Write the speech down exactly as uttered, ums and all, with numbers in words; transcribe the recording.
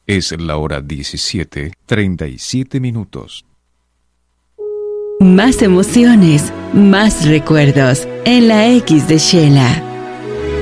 Es la hora diecisiete, treinta y siete minutos. Más emociones, más recuerdos en la X de Shela.